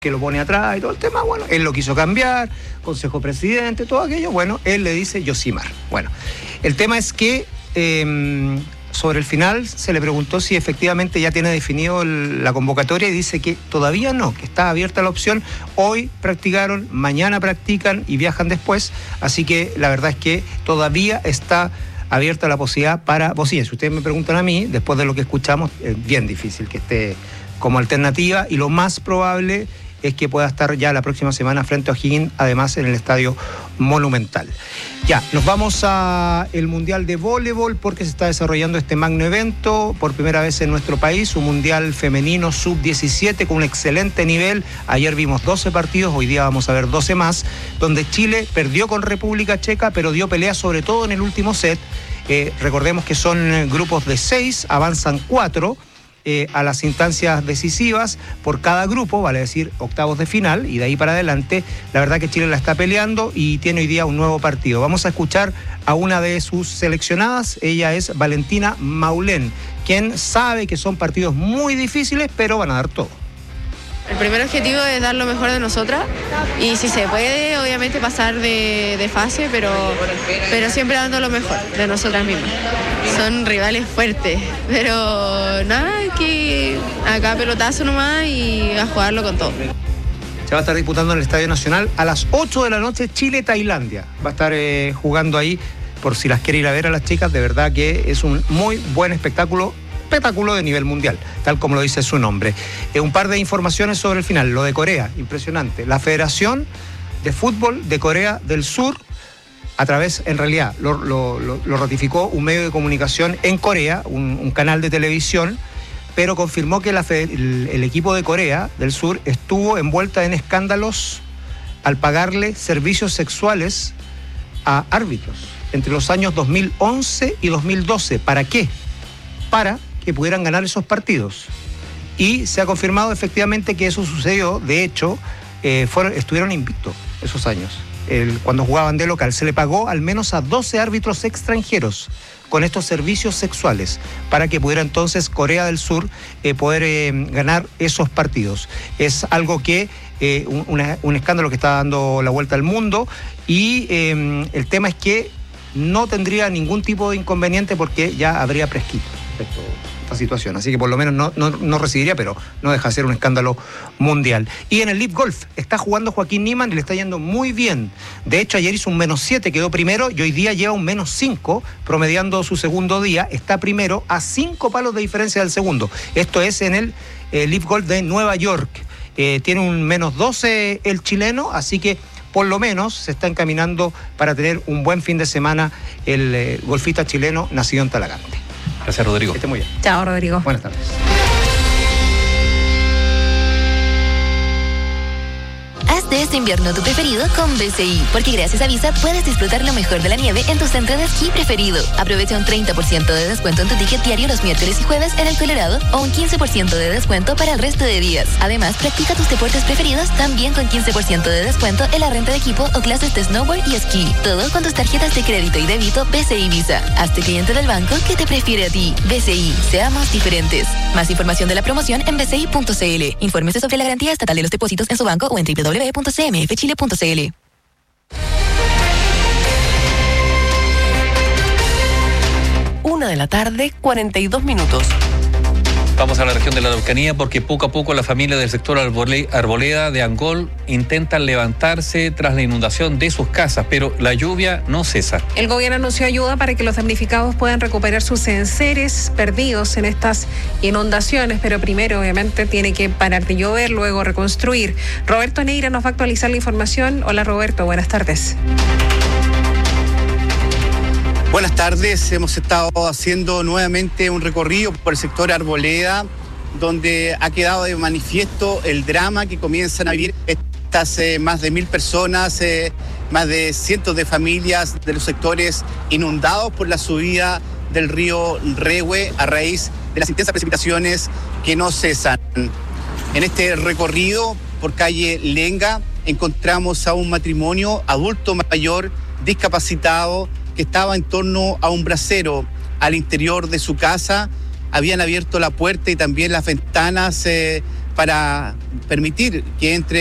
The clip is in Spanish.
que lo pone atrás y todo el tema, bueno, él lo quiso cambiar, Consejo Presidente, todo aquello, bueno, él le dice Yosimar. Bueno, el tema es que sobre el final se le preguntó si efectivamente ya tiene definido la convocatoria y dice que todavía no, que está abierta la opción. Hoy practicaron, mañana practican y viajan después, así que la verdad es que todavía está abierta la posibilidad para Bocilla. Si ustedes me preguntan a mí, después de lo que escuchamos, es bien difícil que esté como alternativa y lo más probable es que pueda estar ya la próxima semana frente a O'Higgins, además en el Estadio Monumental. Ya, nos vamos al Mundial de Voleibol porque se está desarrollando este magno evento por primera vez en nuestro país, un Mundial femenino sub-17 con un excelente nivel. Ayer vimos 12 partidos, hoy día vamos a ver 12 más, donde Chile perdió con República Checa, pero dio pelea sobre todo en el último set. Recordemos que son grupos de 6, avanzan 4. A las instancias decisivas por cada grupo, vale decir octavos de final y de ahí para adelante. La verdad que Chile la está peleando y tiene hoy día un nuevo partido. Vamos a escuchar a una de sus seleccionadas, ella es Valentina Maulén, quien sabe que son partidos muy difíciles, pero van a dar todo. El primer objetivo es dar lo mejor de nosotras y si se puede, obviamente pasar de fase, pero siempre dando lo mejor de nosotras mismas. Son rivales fuertes, pero nada, que acá pelotazo nomás y a jugarlo con todo. Se va a estar disputando en el Estadio Nacional a las 8 de la noche, Chile-Tailandia. Va a estar jugando ahí, por si las quiere ir a ver a las chicas, de verdad que es un muy buen espectáculo de nivel mundial, tal como lo dice su nombre. Un par de informaciones sobre el final, lo de Corea, impresionante. La Federación de Fútbol de Corea del Sur, a través, en realidad, lo ratificó un medio de comunicación en Corea, un canal de televisión, pero confirmó que el equipo de Corea del Sur estuvo envuelta en escándalos al pagarle servicios sexuales a árbitros entre los años 2011 y 2012. ¿Para qué? Para que pudieran ganar esos partidos. Y se ha confirmado efectivamente que eso sucedió. De hecho, estuvieron invictos esos años. Cuando jugaban de local, se le pagó al menos a 12 árbitros extranjeros con estos servicios sexuales para que pudiera entonces Corea del Sur poder ganar esos partidos. Es algo que un escándalo que está dando la vuelta al mundo y el tema es que no tendría ningún tipo de inconveniente porque ya habría prescrito esta situación, así que por lo menos no recibiría, pero no deja de ser un escándalo mundial. Y en el Live Golf está jugando Joaquín Niemann y le está yendo muy bien. De hecho, ayer hizo un -7, quedó primero y hoy día lleva un -5, promediando su segundo día, está primero a 5 palos de diferencia del segundo. Esto es en el Live Golf de Nueva York. Tiene un -12 el chileno, así que por lo menos se está encaminando para tener un buen fin de semana el golfista chileno nacido en Talagante. Gracias, Rodrigo. Que esté muy bien. Chao, Rodrigo. Buenas tardes. Haz de este invierno tu preferido con BCI, porque gracias a Visa puedes disfrutar lo mejor de la nieve en tu centro de esquí preferido. Aprovecha un 30% de descuento en tu ticket diario los miércoles y jueves en el Colorado o un 15% de descuento para el resto de días. Además, practica tus deportes preferidos también con 15% de descuento en la renta de equipo o clases de snowboard y esquí. Todo con tus tarjetas de crédito y débito BCI Visa. Hazte cliente del banco que te prefiere a ti. BCI, seamos diferentes. Más información de la promoción en bci.cl. Infórmese sobre la garantía estatal de los depósitos en su banco o en www.cmfchile.cl. 1:42 p.m. Vamos a la región de la Araucanía porque poco a poco la familia del sector Arboleda de Angol intentan levantarse tras la inundación de sus casas, pero la lluvia no cesa. El gobierno anunció ayuda para que los damnificados puedan recuperar sus enseres perdidos en estas inundaciones, pero primero obviamente tiene que parar de llover, luego reconstruir. Roberto Neira nos va a actualizar la información. Hola Roberto, buenas tardes. Buenas tardes, hemos estado haciendo nuevamente un recorrido por el sector Arboleda, donde ha quedado de manifiesto el drama que comienzan a vivir estas más de 1.000 personas, más de cientos de familias de los sectores inundados por la subida del río Rehue a raíz de las intensas precipitaciones que no cesan. En este recorrido por calle Lenga encontramos a un matrimonio adulto mayor discapacitado que estaba en torno a un brasero al interior de su casa. Habían abierto la puerta y también las ventanas para permitir que entre